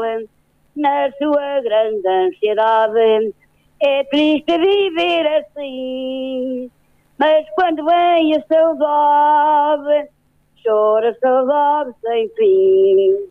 na sua grande ansiedade. É triste viver assim, mas quando vem a saudade, chora a saudade sem fim.